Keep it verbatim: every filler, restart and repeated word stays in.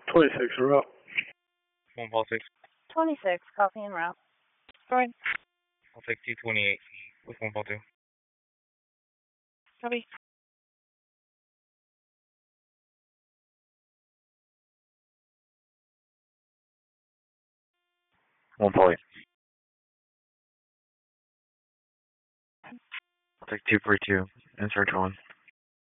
twenty-six en route. One Paul six. twenty-six, copy en route. Right. I'll take two twenty-eight with one Paul two. Copy. One Paul eight. I'll take two three two and search one.